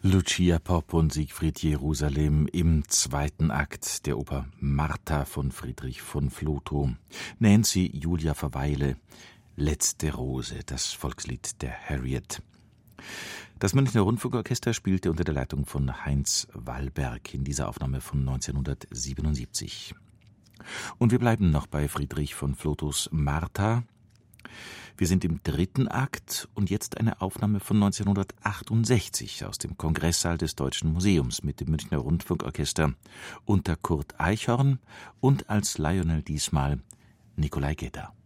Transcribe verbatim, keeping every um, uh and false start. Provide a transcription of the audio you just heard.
Lucia Popp und Siegfried Jerusalem im zweiten Akt der Oper Martha von Friedrich von Flotow. Nancy Julia Verweile, Letzte Rose, das Volkslied der Harriet. Das Münchner Rundfunkorchester spielte unter der Leitung von Heinz Wallberg in dieser Aufnahme von neunzehnhundertsiebenundsiebzig. Und wir bleiben noch bei Friedrich von Flotows Martha. Wir sind im dritten Akt und jetzt eine Aufnahme von neunzehnhundertachtundsechzig aus dem Kongresssaal des Deutschen Museums mit dem Münchner Rundfunkorchester unter Kurt Eichhorn und als Lionel diesmal Nikolai Gedda.